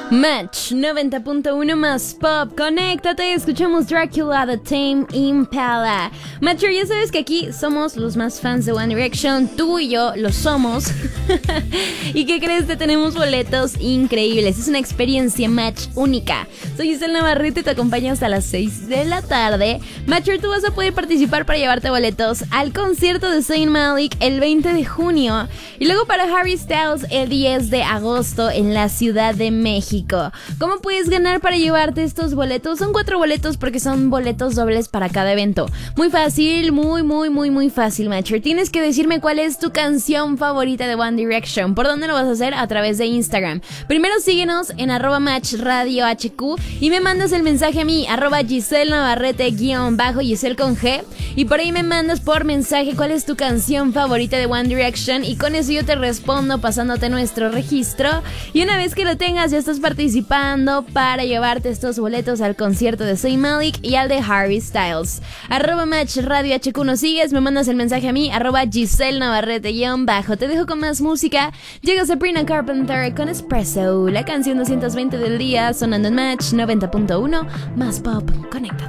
Match 90.1 más pop, conéctate, escuchamos Dracula de Tame Impala. Matcher, ya sabes que aquí somos los más fans de One Direction, tú y yo lo somos. ¿Y qué crees? Te tenemos boletos increíbles, es una experiencia Match única. Soy Giselle Navarrete y te acompaño hasta las 6 de la tarde. Matcher, tú vas a poder participar para llevarte boletos al concierto de Zayn Malik el 20 de junio y luego para Harry Styles el 10 de agosto en la Ciudad de México. ¿Cómo puedes ganar para llevarte estos boletos? Son 4 boletos porque son boletos dobles para cada evento. Muy fácil, muy fácil, Matcher. Tienes que decirme cuál es tu canción favorita de One Direction. ¿Por dónde lo vas a hacer? A través de Instagram. Primero síguenos en @matchradiohq y me mandas el mensaje a mí, @Giselle Navarrete _ Giselle con G. Y por ahí me mandas por mensaje cuál es tu canción favorita de One Direction y con eso yo te respondo pasándote nuestro registro. Y una vez que lo tengas ya estás participando para llevarte estos boletos al concierto de Zayn Malik y al de Harry Styles. @matchradiohq nos sigues, me mandas el mensaje a mí, @Giselle Navarrete _ Te dejo con más música. Llega Sabrina Carpenter con Espresso, la canción 220 del día, sonando en Match 90.1 más pop. Conecta.